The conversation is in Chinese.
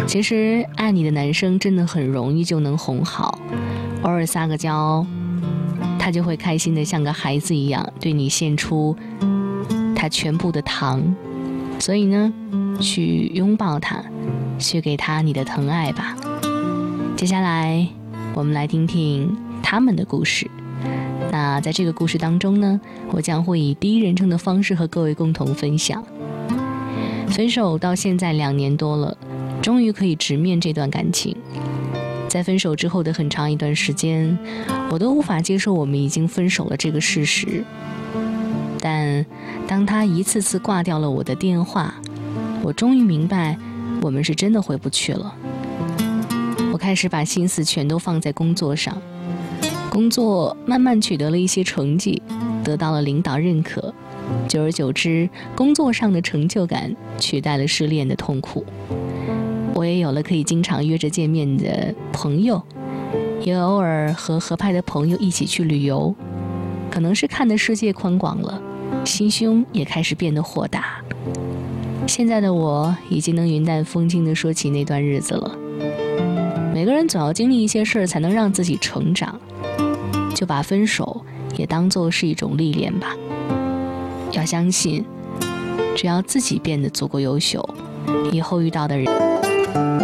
其实爱你的男生真的很容易就能哄好，偶尔撒个娇，他就会开心的像个孩子一样对你献出他全部的糖。所以呢，去拥抱他，去给他你的疼爱吧。接下来我们来听听他们的故事。那在这个故事当中呢，我将会以第一人称的方式和各位共同分享。分手到现在2年多了，终于可以直面这段感情。在分手之后的很长一段时间，我都无法接受我们已经分手了这个事实。但当他一次次挂掉了我的电话，我终于明白我们是真的回不去了。我开始把心思全都放在工作上，工作慢慢取得了一些成绩，得到了领导认可，久而久之，工作上的成就感取代了失恋的痛苦。我也有了可以经常约着见面的朋友，也偶尔和合拍的朋友一起去旅游。可能是看的世界宽广了，心胸也开始变得豁达。现在的我已经能云淡风轻地说起那段日子了。每个人总要经历一些事儿才能让自己成长，就把分手也当作是一种历练吧。要相信，只要自己变得足够优秀，以后遇到的人